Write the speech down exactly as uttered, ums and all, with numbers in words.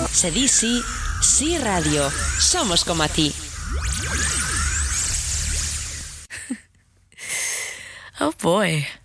Se di sí, sí radio. Somos como a ti. Oh boy.